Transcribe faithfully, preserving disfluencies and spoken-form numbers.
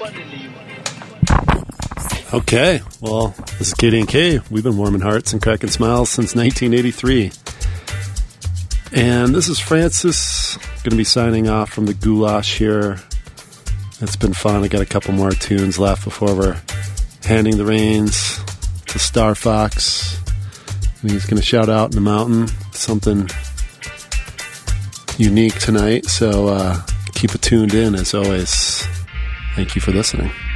Okay, well, this is Katie and Kay. We've been warming hearts and cracking smiles since nineteen eighty-three. And this is Francis, going to be signing off from the Goulash here. It's been fun. I got a couple more tunes left before we're handing the reins to Star Fox. And he's going to shout out in the mountain something unique tonight. So uh, keep it tuned in as always. Thank you for listening.